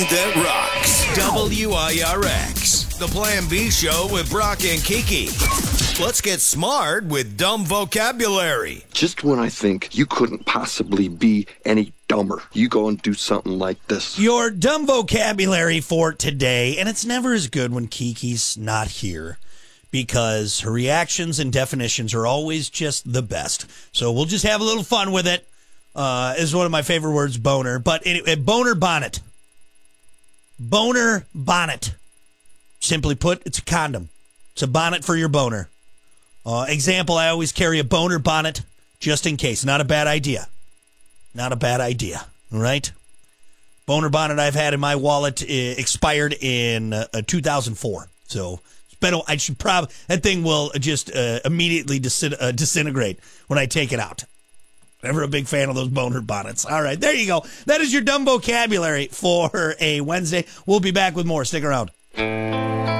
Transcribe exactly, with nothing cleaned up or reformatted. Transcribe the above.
That rocks. W I R X. The Plan B show with Brock and Kiki. Let's get smart with dumb vocabulary. Just when I think you couldn't possibly be any dumber, you go and do something like this. Your dumb vocabulary for today, and it's never as good when Kiki's not here, because her reactions and definitions are always just the best. So we'll just have a little fun with it. Uh, is one of my favorite words, boner. But anyway, boner bonnet. Boner bonnet. Simply put, it's a condom. It's a bonnet for your boner. Uh, example, I always carry a boner bonnet just in case. Not a bad idea. Not a bad idea. All right? Boner bonnet I've had in my wallet uh, expired in uh, two thousand four. So it's been a, I should probably, that thing will just uh, immediately disin- uh, disintegrate when I take it out. Never a big fan of those boner bonnets. All right, there you go. That is your dumb vocabulary for a Wednesday. We'll be back with more. Stick around.